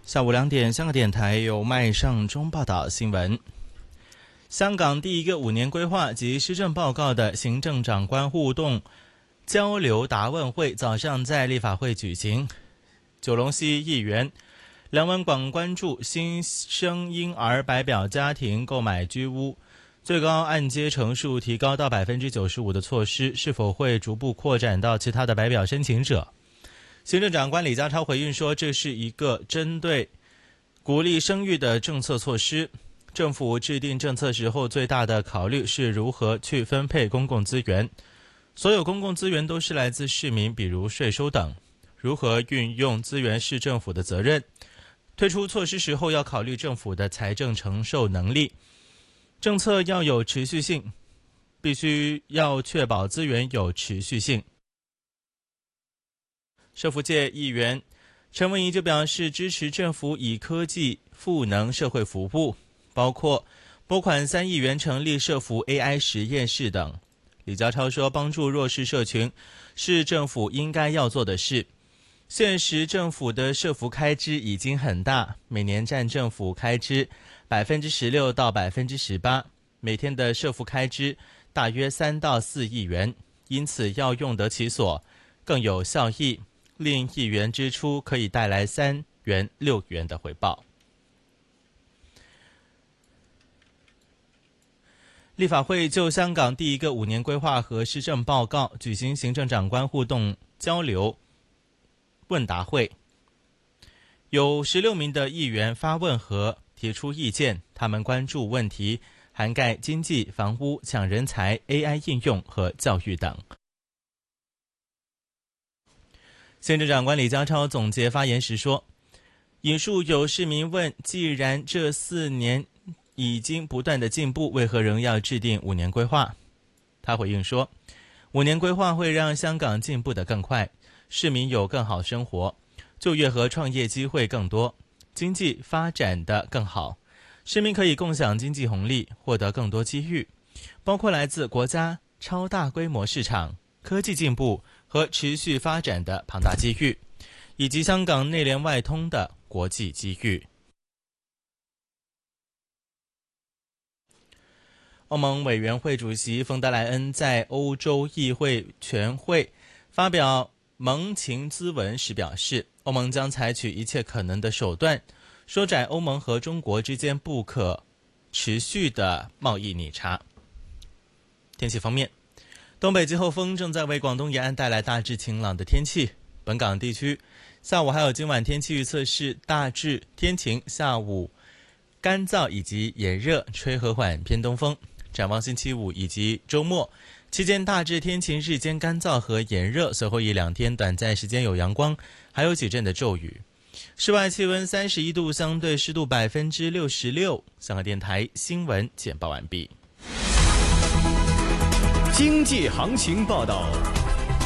下午2点，香港电台由麦尚中报道新闻。香港第一个5年规划及施政报告的行政长官互动交流答问会早上在立法会举行。九龙西议员梁文广关注新生婴儿白表家庭购买居屋最高按揭成数提高到 95% 的措施是否会逐步扩展到其他的白表申请者。行政长官李家超回应说，这是一个针对鼓励生育的政策措施。政府制定政策时候最大的考虑是如何去分配公共资源，所有公共资源都是来自市民，比如税收等，如何运用资源是政府的责任。推出措施时候要考虑政府的财政承受能力，政策要有持续性，必须要确保资源有持续性。社福界议员陈文仪就表示支持政府以科技赋能社会服务，包括拨款3亿元成立社福 AI 实验室等。李家超说，帮助弱势社群是政府应该要做的事。现时政府的社福开支已经很大，每年占政府开支 16% 到 18%， 每天的社福开支大约3到4亿元，因此要用得其所，更有效益，令1元支出可以带来3元、6元的回报。立法会就香港第一个5年规划和施政报告举行行政长官互动交流问答会，有16名的议员发问和提出意见，他们关注问题涵盖经济、房屋、抢人才、AI 应用和教育等。行政长官李家超总结发言时说，引述有市民问，既然这4年已经不断的进步，为何仍要制定5年规划？他回应说，5年规划会让香港进步得更快，市民有更好生活，就业和创业机会更多，经济发展得更好，市民可以共享经济红利，获得更多机遇，包括来自国家超大规模市场、科技进步和持续发展的庞大机遇，以及香港内联外通的国际机遇。欧盟委员会主席冯德莱恩在欧洲议会全会发表盟情咨文时表示，欧盟将采取一切可能的手段，缩窄欧盟和中国之间不可持续的贸易逆差。天气方面，东北季候风正在为广东沿岸带来大致晴朗的天气，本港地区下午还有今晚天气预测是大致天晴，下午干燥以及炎热，吹和缓偏东风。展望星期5以及周末期间大致天晴，日间干燥和炎热，随后1-2天短暂时间有阳光，还有几阵的骤雨。室外气温31度，相对湿度66%。香港电台新闻简报完毕。 经济行情报道。